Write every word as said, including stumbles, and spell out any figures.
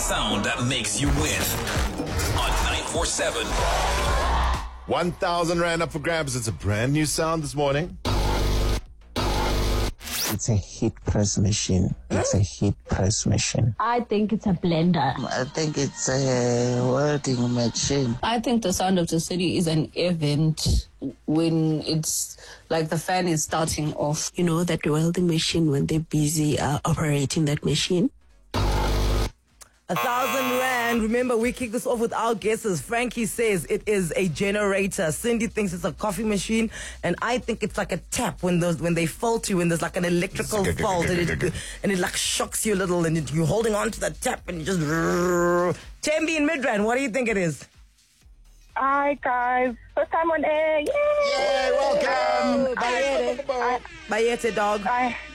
sound that makes you win on nine four seven. one thousand rand up for grabs. It's a brand new sound this morning. It's a heat press machine. It's a heat press machine. I think it's a blender. I think it's a welding machine. I think the sound of the city is an event when it's like the fan is starting off. You know, that welding machine when they're busy uh, operating that machine. A thousand rand. Remember, we kick this off with our guesses. Frankie says it is a generator. Cindy thinks it's a coffee machine, and I think it's like a tap when those when they fault you, when there's like an electrical fault, and it, and it like shocks you a little, and it, you're holding on to the tap, and you just. Tembi in Midrand, what do you think it is? Hi guys, first time on air. Yay! Yay, welcome. Bayete, Bayete dog. I